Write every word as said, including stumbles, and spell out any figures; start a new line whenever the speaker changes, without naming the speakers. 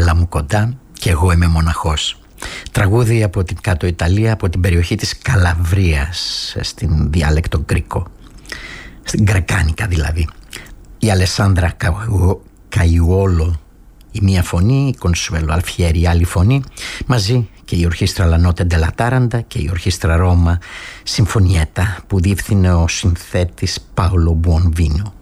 έλα μου κοντά και εγώ είμαι μοναχός. Τραγούδι από την Κάτω Ιταλία, από την περιοχή της Καλαβρίας, στην διάλεκτο γκρίκο, στην γκρεκάνικα δηλαδή. Η Αλεσάνδρα Καϊουόλο η μία φωνή, η Κονσουέλο Αλφιέρη η άλλη φωνή, μαζί και η Ορχήστρα Λανότε Ντελα Τάραντα και η Ορχήστρα Ρώμα Συμφωνιέτα που διεύθυνε ο συνθέτης Πάολο Μπουονβίνο.